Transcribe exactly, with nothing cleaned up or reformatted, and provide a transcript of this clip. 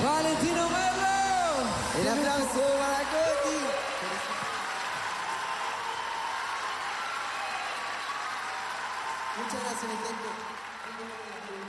Valentino Merlo. El aplauso para Coti. Muchas gracias, mi gente.